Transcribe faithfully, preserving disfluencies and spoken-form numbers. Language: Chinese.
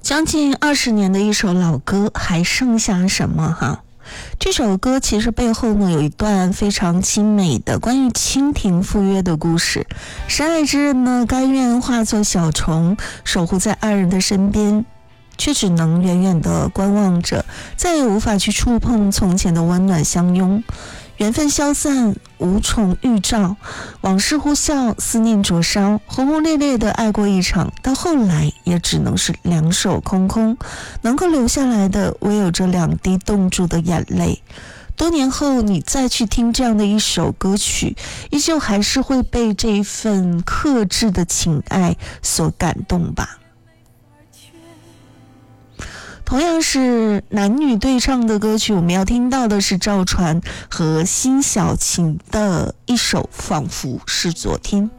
将近二十年的一首老歌，还剩下什么哈？这首歌其实背后呢有一段非常精美的关于蜻蜓赴约的故事。深爱之人呢，甘愿化作小虫，守护在爱人的身边，却只能远远地观望着，再也无法去触碰从前的温暖相拥。缘分消散，无从预兆，往事呼啸，思念灼烧，轰轰烈烈的爱过一场，到后来也只能是两手空空，能够留下来的唯有这两滴冻住的眼泪。多年后你再去听这样的一首歌曲，依旧还是会被这一份克制的情爱所感动吧。同样是男女对唱的歌曲，我们要听到的是赵传和辛晓晴的一首《仿佛是昨天》。